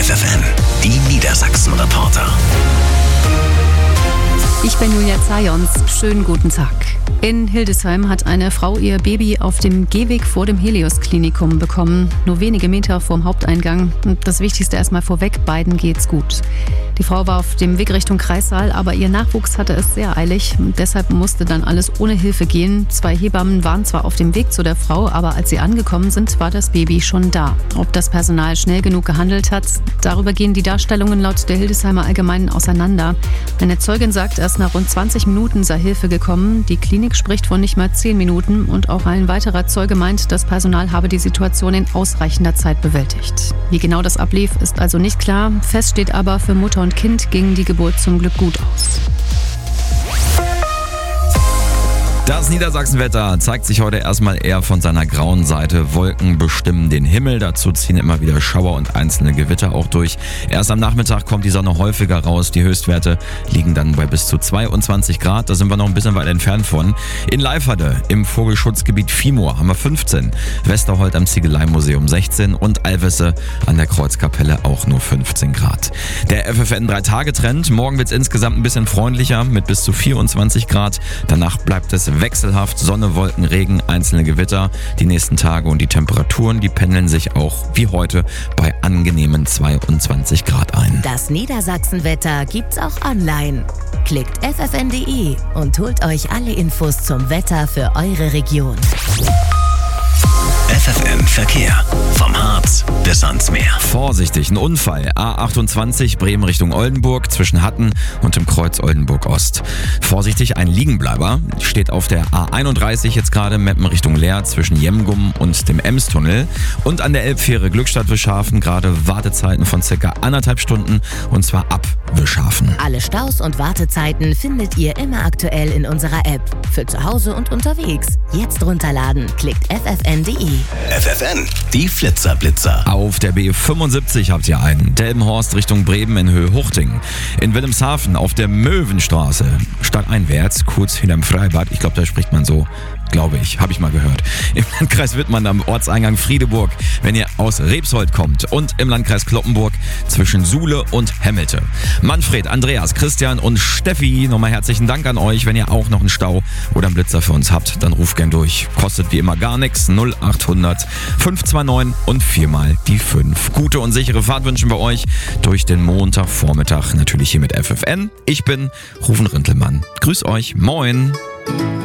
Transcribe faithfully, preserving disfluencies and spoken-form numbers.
F F N, die Niedersachsen-Reporter. Ich bin Julia Zajons. Schönen guten Tag. In Hildesheim hat eine Frau ihr Baby auf dem Gehweg vor dem Helios-Klinikum bekommen. Nur wenige Meter vorm Haupteingang. Und das Wichtigste erstmal vorweg, beiden geht's gut. Die Frau war auf dem Weg Richtung Kreissaal, aber ihr Nachwuchs hatte es sehr eilig. Deshalb musste dann alles ohne Hilfe gehen. Zwei Hebammen waren zwar auf dem Weg zu der Frau, aber als sie angekommen sind, war das Baby schon da. Ob das Personal schnell genug gehandelt hat, darüber gehen die Darstellungen laut der Hildesheimer Allgemeinen auseinander. Eine Zeugin sagt, erst nach rund zwanzig Minuten sei Hilfe gekommen. Die Klinik spricht von nicht mal zehn Minuten und auch ein weiterer Zeuge meint, das Personal habe die Situation in ausreichender Zeit bewältigt. Wie genau das ablief, ist also nicht klar. Fest steht aber, für Mutter und Kind ging die Geburt zum Glück gut aus. Das Niedersachsenwetter zeigt sich heute erstmal eher von seiner grauen Seite. Wolken bestimmen den Himmel, dazu ziehen immer wieder Schauer und einzelne Gewitter auch durch. Erst am Nachmittag kommt die Sonne häufiger raus. Die Höchstwerte liegen dann bei bis zu zweiundzwanzig Grad. Da sind wir noch ein bisschen weit entfernt von. In Leiferde im Vogelschutzgebiet Viehmoor haben wir fünfzehn, Westerholt am Ziegeleimuseum sechzehn und Alvesse an der Kreuzkapelle auch nur fünfzehn Grad. Der F F N drei Tage Trend. Morgen wird es insgesamt ein bisschen freundlicher mit bis zu vierundzwanzig Grad. Danach bleibt es wechselhaft, Sonne, Wolken, Regen, einzelne Gewitter. Die nächsten Tage und die Temperaturen, die pendeln sich auch wie heute bei angenehmen zweiundzwanzig Grad ein. Das Niedersachsenwetter gibt's auch online. Klickt f f n punkt d e und holt euch alle Infos zum Wetter für eure Region. F F N Verkehr. Vom Harz bis ans Meer. Vorsichtig, ein Unfall. A achtundzwanzig Bremen Richtung Oldenburg zwischen Hatten und dem Kreuz Oldenburg Ost. Vorsichtig, ein Liegenbleiber steht auf der A einunddreißig jetzt gerade Meppen Richtung Leer zwischen Jemgum und dem Emstunnel. Und an der Elbfähre Glückstadt-Wischhafen gerade Wartezeiten von circa anderthalb Stunden und zwar ab Wischhafen. Alle Staus und Wartezeiten findet ihr immer aktuell in unserer App. Für zu Hause und unterwegs. Jetzt runterladen. Klickt f f n punkt d e. F F N, die Flitzerblitzer. Auf der B fünfundsiebzig habt ihr einen. Delmenhorst Richtung Bremen in Höhe Huchting. In Wilhelmshaven auf der Möwenstraße. Stadteinwärts, kurz hinterm Freibad. Ich glaube, da spricht man so. Glaube ich, habe ich mal gehört. Im Landkreis Wittmann am Ortseingang Friedeburg, wenn ihr aus Rebsold kommt. Und im Landkreis Cloppenburg zwischen Suhle und Hemmelte. Manfred, Andreas, Christian und Steffi, nochmal herzlichen Dank an euch. Wenn ihr auch noch einen Stau oder einen Blitzer für uns habt, dann ruft gern durch. Kostet wie immer gar nichts. null achthundert fünf zwei neun und viermal die fünf. Gute und sichere Fahrt wünschen wir euch durch den Montagvormittag. Natürlich hier mit F F N. Ich bin Rufen Rintelmann. Grüß euch. Moin.